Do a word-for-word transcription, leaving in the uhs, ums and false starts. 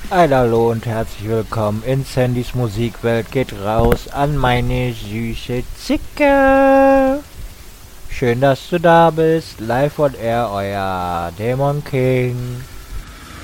Ein Hallo und herzlich willkommen in Sandys Musikwelt. Geht raus an meine süße Zicke. Schön, dass du da bist. Live on Air, euer Dämon King.